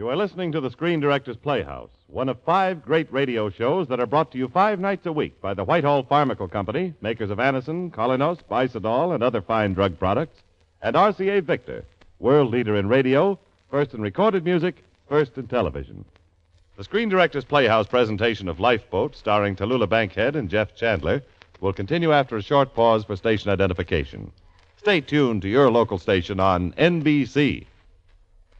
You are listening to the Screen Director's Playhouse, one of 5 great radio shows that are brought to you 5 nights a week by the Whitehall Pharmacal Company, makers of Anacin, Colinos, Bisodol, and other fine drug products, and RCA Victor, world leader in radio, first in recorded music, first in television. The Screen Director's Playhouse presentation of Lifeboat, starring Tallulah Bankhead and Jeff Chandler, will continue after a short pause for station identification. Stay tuned to your local station on NBC.